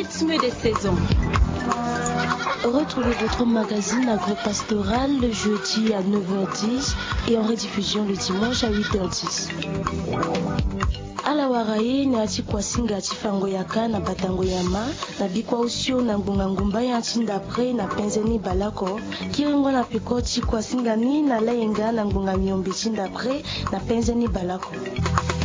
rythme des saisons. Retrouvez votre magazine agro-pastoral le jeudi à 9h10 et en rediffusion le dimanche à 8h10. Alawaraye na achikwasinga achifango yaka na batango yama na bikwa usio na ngungangumba ya chindapre na penzeni balako kiringo na piko chikwasinga ni na layenga na ngunga nyombi chindapre na penzeni balako.